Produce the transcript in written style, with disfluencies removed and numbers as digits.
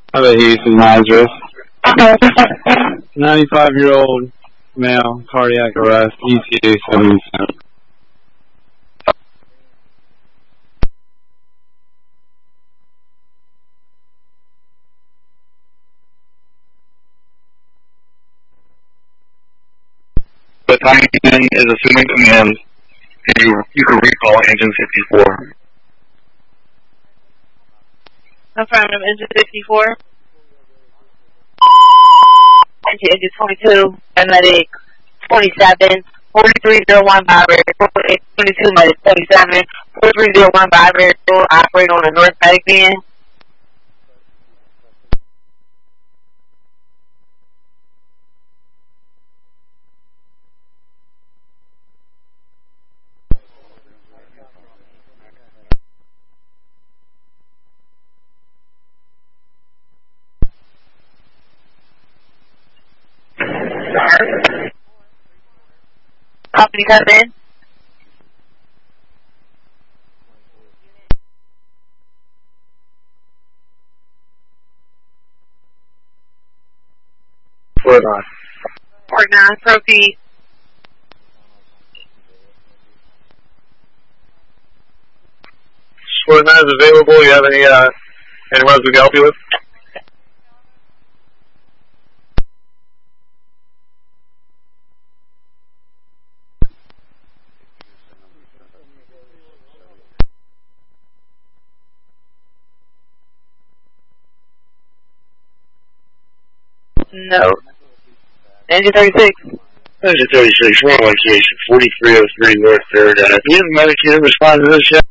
How about Houston Nazareth? 95-year-old male, cardiac arrest, ETA 77. The timing is assuming command, and you can recall engine 54. Affirmative, engine 54. Engine 22, medic 27, 4301 vibrator, 22 medic 27, 4301 vibrator, operate on the north medic band. Company come in. Fort 9. Fort 9, proceed. Fort 9 is available. You have any anyone else we can help you with? No. Engine 36. Engine 36, 118, 4303 North 3rd. Do you have a medic unit respond to this yet?